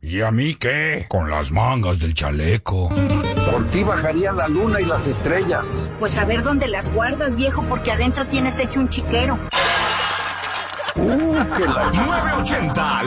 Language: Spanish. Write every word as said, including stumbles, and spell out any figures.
¿Y a mí qué? Con las mangas del chaleco. Por ti bajaría la luna y las estrellas. Pues a ver dónde las guardas, viejo, porque adentro tienes hecho un chiquero. Uh, que la... nueve ochenta